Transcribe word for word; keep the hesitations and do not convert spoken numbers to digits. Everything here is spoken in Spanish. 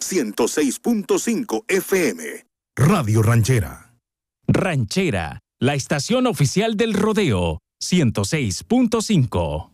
ciento seis punto cinco F M. Radio Ranchera. Ranchera, la estación oficial del rodeo, ciento seis punto cinco.